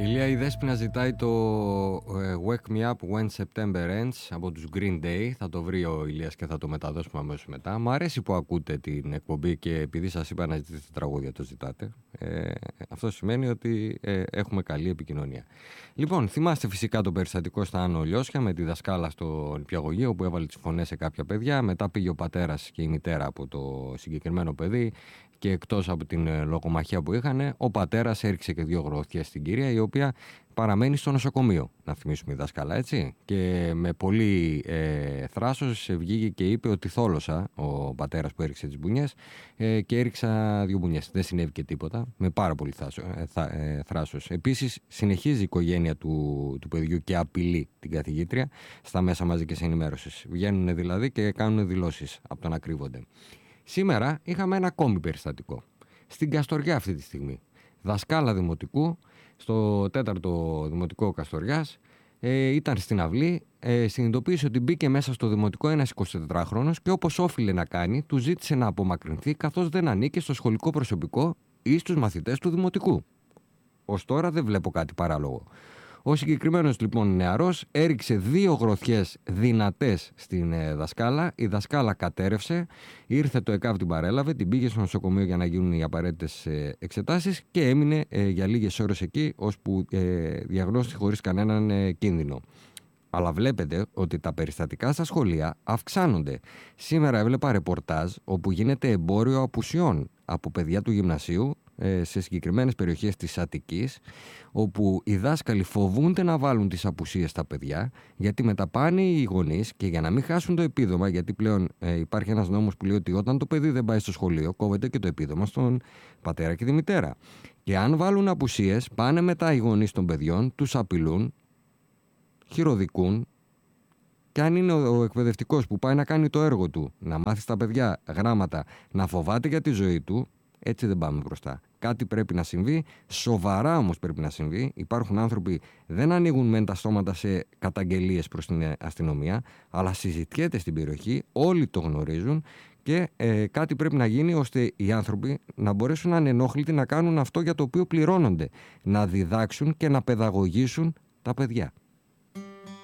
Ηλία, η Δέσποινα ζητάει το Wake Me Up When September Ends από τους Green Day. Θα το βρει ο Ηλίας και θα το μεταδώσουμε αμέσως μετά. Μ' αρέσει που ακούτε την εκπομπή και επειδή σας είπα να ζητήσετε τραγούδια, το ζητάτε. Αυτό σημαίνει ότι έχουμε καλή επικοινωνία. Λοιπόν, θυμάστε φυσικά το περιστατικό στα Άνω Λιώσια με τη δασκάλα στο νηπιαγωγείο που έβαλε τις φωνές σε κάποια παιδιά. Μετά πήγε ο πατέρας και η μητέρα από το συγκεκριμένο παιδί. Και εκτός από την λογομαχία που είχαν, ο πατέρας έριξε και 2 γροθιές στην κυρία, η οποία παραμένει στο νοσοκομείο. Να θυμίσουμε η δασκάλα, έτσι. Και με πολύ θράσος βγήκε και είπε ότι θόλωσα ο πατέρας που έριξε τις μπουνιές και έριξα 2 μπουνιές. Δεν συνέβη και τίποτα, με πάρα πολύ θράσος. Επίσης, συνεχίζει η οικογένεια του παιδιού και απειλεί την καθηγήτρια στα μέσα μαζικής ενημέρωσης. Βγαίνουν δηλαδή και κάνουν δηλώσεις από το να κρύβονται. Σήμερα είχαμε ένα ακόμη περιστατικό. Στην Καστοριά αυτή τη στιγμή. Δασκάλα δημοτικού, στο 4ο Δημοτικό Καστοριάς, ήταν στην αυλή, συνειδητοποίησε ότι μπήκε μέσα στο δημοτικό ένας 24χρονος και όπως όφιλε να κάνει, του ζήτησε να απομακρυνθεί καθώς δεν ανήκε στο σχολικό προσωπικό ή στους μαθητές του δημοτικού. Ως τώρα δεν βλέπω κάτι παράλογο. Ο συγκεκριμένος λοιπόν νεαρός έριξε 2 γροθιές δυνατές στην δασκάλα. Η δασκάλα κατέρευσε, ήρθε το ΕΚΑΒ, την παρέλαβε, την πήγε στο νοσοκομείο για να γίνουν οι απαραίτητες εξετάσεις και έμεινε για λίγες ώρες εκεί, ώσπου διαγνώστηκε χωρίς κανέναν κίνδυνο. Αλλά βλέπετε ότι τα περιστατικά στα σχολεία αυξάνονται. Σήμερα έβλεπα ρεπορτάζ όπου γίνεται εμπόριο απουσιών από παιδιά του γυμνασίου σε συγκεκριμένες περιοχές της Αττικής, όπου οι δάσκαλοι φοβούνται να βάλουν τις απουσίες στα παιδιά, γιατί μετά πάνε οι γονείς και για να μην χάσουν το επίδομα, γιατί πλέον υπάρχει ένας νόμος που λέει ότι όταν το παιδί δεν πάει στο σχολείο, κόβεται και το επίδομα στον πατέρα και τη μητέρα. Και αν βάλουν απουσίες, πάνε μετά οι γονείς των παιδιών, τους απειλούν, χειροδικούν. Και αν είναι ο εκπαιδευτικός που πάει να κάνει το έργο του, να μάθει στα παιδιά γράμματα, να φοβάται για τη ζωή του, έτσι δεν πάμε μπροστά. Κάτι πρέπει να συμβεί, σοβαρά όμως πρέπει να συμβεί. Υπάρχουν άνθρωποι δεν ανοίγουν μεν τα στόματα σε καταγγελίες προς την αστυνομία, αλλά συζητιέται στην περιοχή, όλοι το γνωρίζουν και κάτι πρέπει να γίνει ώστε οι άνθρωποι να μπορέσουν να είναι ενόχλητοι να κάνουν αυτό για το οποίο πληρώνονται. Να διδάξουν και να παιδαγωγήσουν τα παιδιά.